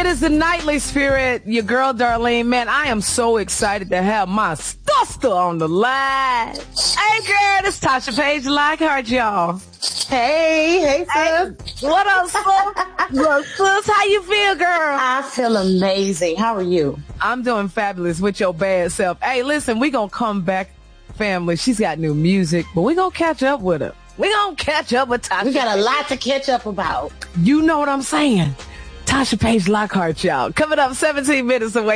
is the Nightly Spirit, your girl Darlene. Man, I am so excited to have my sister on the line. Hey, girl, this Tasha Page Lockhart, y'all. Hey, sis. Hey, what up, sis? Look, sis, how you feel, girl? I feel amazing. How are you? I'm doing fabulous with your bad self. Hey, listen, we gonna come back, family. She's got new music, but we gonna catch up with her. We gonna catch up with Tasha. We got a lot to catch up about. You know what I'm saying? Tasha Page Lockhart, y'all. Coming up 17 minutes away.